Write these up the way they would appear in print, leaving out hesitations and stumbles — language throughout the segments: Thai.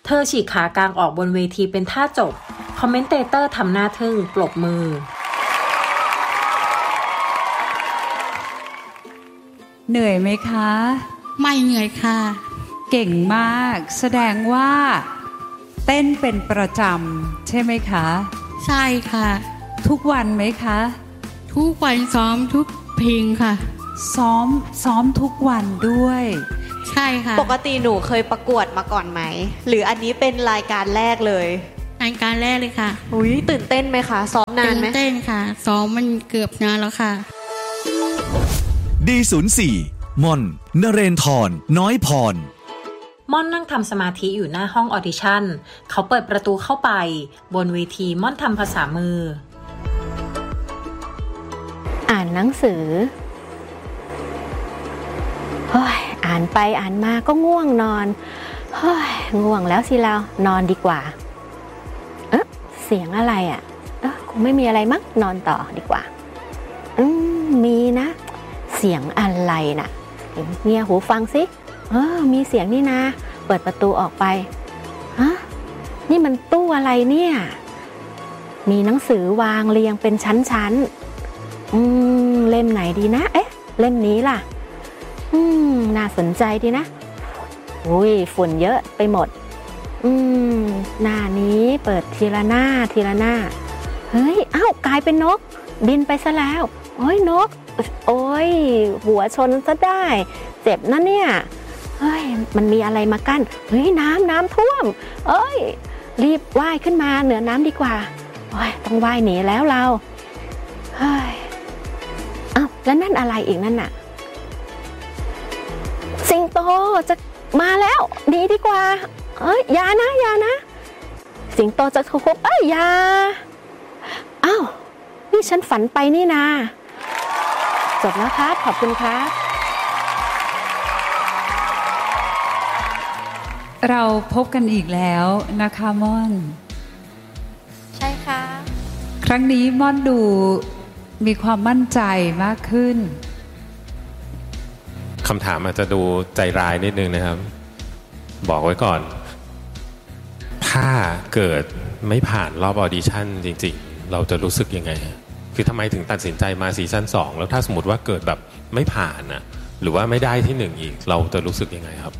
เธอฉีกขากลางออกบนเวทีเป็นท่าจบคอมเมนเตเตอร์ทำหน้าทึ่งปรบมือเหนื่อยไหมคะไม่เหนื่อยค่ะเก่งมากแสดงว่าเต้นเป็นประจำใช่ไหมคะใช่ค่ะทุกวันไหมคะทุกวันซ้อมทุกเพลงค่ะซ้อมทุกวันด้วยใช่ค่ะปกติหนูเคยประกวดมาก่อนไหมหรืออันนี้เป็นรายการแรกเลยรายการแรกเลยค่ะอุ๊ยตื่นเต้นไหมคะซ้อมนานไหมตื่นเต้นค่ะซ้อมมันเกือบนานแล้วค่ะ D04 ม่อนนเรนทรน้อยพรม่อนนั่งทำสมาธิอยู่หน้าห้องออดิชั่นเขาเปิดประตูเข้าไปบนเวทีม่อนทำภาษามืออ่านหนังสือเฮ้ยอ่านไปอ่านมาก็ง่วงนอนเฮ้ยง่วงแล้วสิเรานอนดีกว่าเสียงอะไรอ่ะคงไม่มีอะไรมั้งนอนต่อดีกว่ามีนะเสียงอะไรน่ะเงี่ยหูฟังสิมีเสียงนี่นะเปิดประตูออกไปนี่มันตู้อะไรเนี่ยมีหนังสือวางเรียงเป็นชั้นๆเล่มไหนดีนะเล่มนี้ล่ะน่าสนใจดีนะอุ้ยฝุ่นเยอะไปหมดหน้านี้เปิดทีละหน้าเฮ้ยกลายเป็นนกบินไปซะแล้วโอ้ยนกโอ้ยหัวชนซะได้เจ็บนะเนี่ยเฮ้ยมันมีอะไรมากั้นเฮ้ยน้ำท่วมรีบว่ายขึ้นมาเหนือน้ำดีกว่าโอ้ยต้องว่ายหนีแล้วเราเฮ้ยแล้วนั่นอะไรอีกนั่นน่ะสิงโตจะมาแล้วหนีดีกว่าอย่านะสิงโตจะคุกอย่านี่ฉันฝันไปนี่นาจบแล้วครับขอบคุณครับเราพบกันอีกแล้วนะคะม่อนใช่ค่ะครั้งนี้ม่อนดูมีความมั่นใจมากขึ้นคำถามอาจจะดูใจร้ายนิดนึงนะครับบอกไว้ก่อนถ้าเกิดไม่ผ่านรอบออดิชั่นจริงๆเราจะรู้สึกยังไงคือทำไมถึงตัดสินใจมาซีซั่น2แล้วถ้าสมมติว่าเกิดแบบไม่ผ่านนะหรือว่าไม่ได้ที่1อีกเราจะรู้สึกยังไงครับ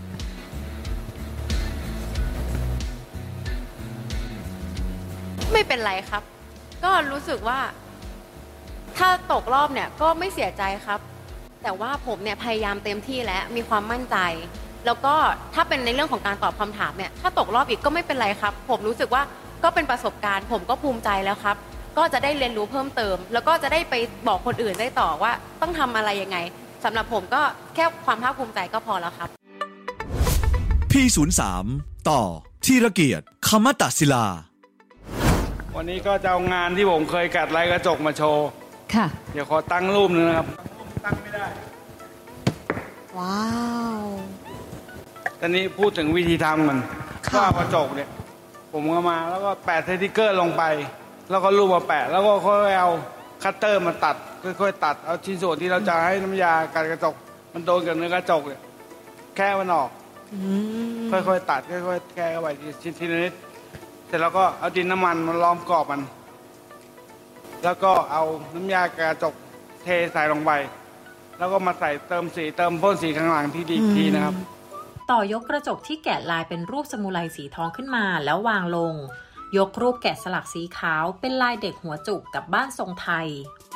ไม่เป็นไรครับก็รู้สึกว่าถ้าตกรอบเนี่ยก็ไม่เสียใจครับแต่ว่าผมเนี่ยพยายามเต็มที่และมีความมั่นใจแล้วก็ถ้าเป็นในเรื่องของการตอบคำถามเนี่ยถ้าตกรอบอีกก็ไม่เป็นไรครับผมรู้สึกว่าก็เป็นประสบการณ์ผมก็ภูมิใจแล้วครับก็จะได้เรียนรู้เพิ่มเติมแล้วก็จะได้ไปบอกคนอื่นได้ต่อว่าต้องทำอะไรยังไงสำหรับผมก็แค่ความภาคภูมิใจก็พอแล้วครับ P03 ต่อธีรเกียรติคมตศิลาวันนี้ก็จะเอางานที่ผมเคยกัดไร้กระจกมาโชว์ค่ะเดี๋ยวขอตั้งรูปนึงนะครับตั้งไม่ได้ว้าวตอนนี้พูดถึงวิธีทำกันก็กระจกเนี่ยผมก็มาแล้วก็แปะสติ๊กเกอร์ลงไปแล้วก็รูปมาแปะแล้วก็ค่อยเอาคัตเตอร์มาตัดค่อยๆตัดเอาชิ้นส่วนที่เราจะให้น้ำยากัดกระจกมันโดนกับเนื้อกระจกเนี่ยแค่มันออกค่อยๆตัดค่อยๆแค่เข้าไปทีละนิดเสร็จแล้วก็เอาดินน้ำมันมาล้อมกรอบมันแล้วก็เอาน้ำยากระจกเทใส่ลงไปแล้วก็มาใส่เติมสีเติมพ่นสีข้างหลังที่ดีทีนะครับต่อยกกระจกที่แกะลายเป็นรูปสมุไรสีทองขึ้นมาแล้ววางลงยกรูปแกะสลักสีขาวเป็นลายเด็กหัวจุกกับบ้านทรงไทย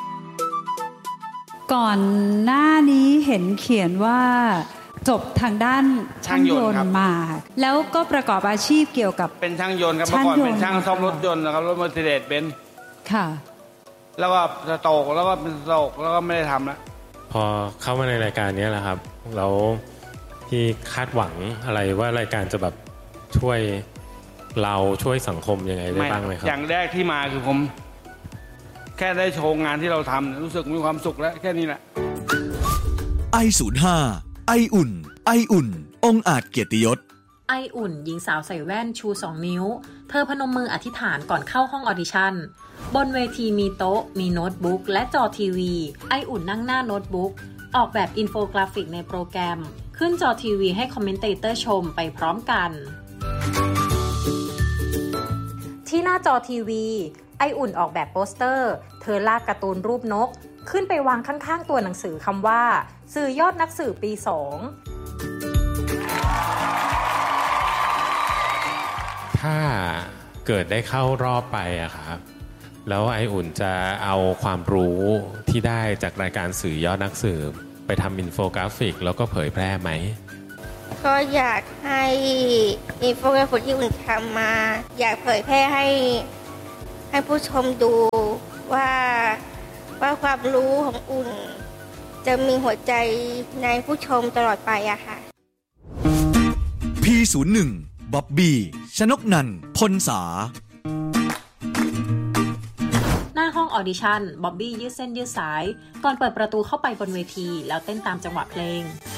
ก่อนหน้านี้เห็นเขียนว่าจบทางด้านช่างยนต์มาแล้วก็ประกอบอาชีพเกี่ยวกับเป็นช่างยนต์ครับเมื่อก่อนเป็นช่างซ่อมรถยนต์นะครับรถ Mercedes-Benz ค่ะแล้วก็สโตรกแล้วก็เป็นสโตรกแล้วก็ไม่ได้ทำแล้วพอเข้ามาในรายการนี้แหละครับแล้วพี่คาดหวังอะไรว่ารายการจะแบบช่วยเราช่วยสังคมยังไงได้บ้างไหมครับอย่างแรกที่มาคือผมแค่ได้โชว์งานที่เราทำรู้สึกมีความสุขแล้วแค่นี้แหละ I05 ไออุ่นองอาจเกียรติยศไออุ่นหญิงสาวใส่แว่นชู2นิ้วเธอพนมมืออธิษฐานก่อนเข้าห้องออดิชั่นบนเวทีมีโต๊ะมีโน้ตบุ๊กและจอทีวีไออุ่นนั่งหน้าโน้ตบุ๊กออกแบบอินโฟกราฟิกในโปรแกรมขึ้นจอทีวีให้คอมเมนเตเตอร์ชมไปพร้อมกันน้าจอทีวีไออุ่นออกแบบโปสเตอร์เธอลากการ์ตูนรูปนกขึ้นไปวางข้างๆตัวหนังสือคำว่าสื่อยอดนักสืบปี 2 ถ้าเกิดได้เข้ารอบไปอะครับแล้วไออุ่นจะเอาความรู้ที่ได้จากรายการสื่อยอดนักสืบไปทำอินโฟกราฟิกแล้วก็เผยแพร่ไหมก็อยากให้อินโฟกราฟิกที่อุ่นทำมาอยากเผยแพร่ให้ผู้ชมดูว่าความรู้ของอุ่นจะมีหัวใจในผู้ชมตลอดไปอะค่ะ P01 บ๊อบบี้ชนกนันท์พลสาหน้าห้องออดิชั่นบ๊อบบี้ยืดเส้นยืดสายก่อนเปิดประตูเข้าไปบนเวทีแล้วเต้นตามจังหวะเพลง